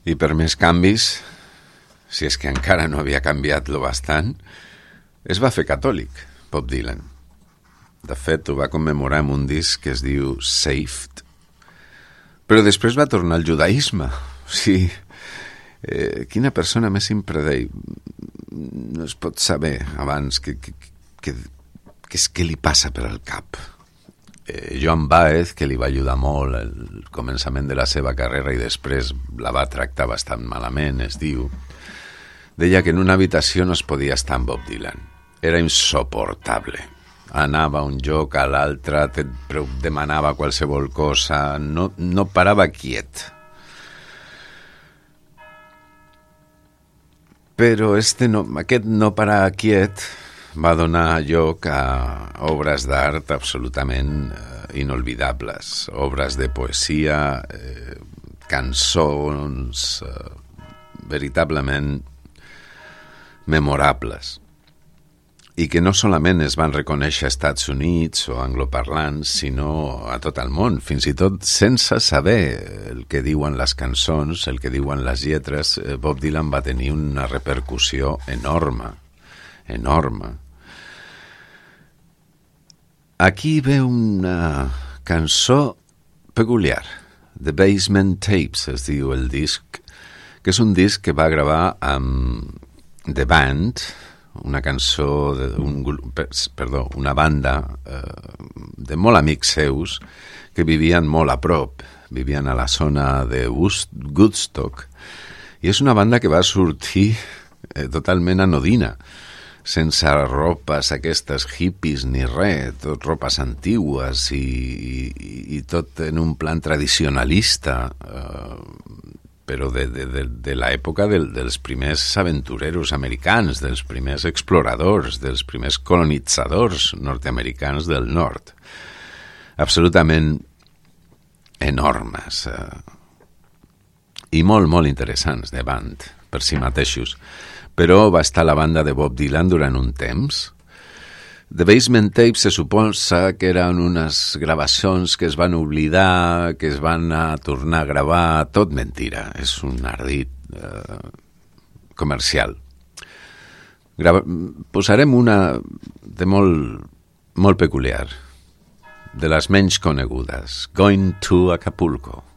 I per més canvis, si és que encara no havia canviat lo bastant, es va fer catòlic, Bob Dylan. De fet, ho va commemorar amb un disc que es diu Saved. Però després va tornar al judaïsme. O sigui, quina persona més impredei. No es pot saber abans què li passa per al cap. Joan Baez, que li va ajudar molt al començament de la seva carrera i després la va tractar bastant malament, es diu, deia que en una habitació no es podia estar amb Bob Dylan. Era insoportable. Anava a un lloc, a l'altre, demanava qualsevol cosa, no parava quiet. Però aquest no parar quiet va donar lloc a obres d'art absolutament inolvidables, obres de poesia, cançons veritablement memorables, i que no solament es van reconèixer als Estats Units o angloparlants, sinó a tot el món, fins i tot sense saber el que diuen les cançons, el que diuen les lletres. Bob Dylan va tenir una repercussió enorme. Aquí ve una cançó peculiar, The Basement Tapes, es diu el disc, que és un disc que va gravar amb The Band, una cançó, una banda de molt amics seus que vivien molt a prop, vivien a la zona de Woodstock, i és una banda que va sortir totalment anodina, sense ropes aquestes hippies ni res, tot ropes antigues i tot en un plan tradicionalista, però de l'època dels primers aventureros americans, dels primers exploradors, dels primers colonitzadors nord-americans del nord. Absolutament enormes i molt, molt interessants de band per si mateixos. Però va estar la banda de Bob Dylan durant un temps. The Basement Tapes se suposa que eren unes gravacions que es van oblidar, que es van tornar a gravar, tot mentira, és un ardit comercial. Posarem una de molt peculiar, de les menys conegudes, Going to Acapulco.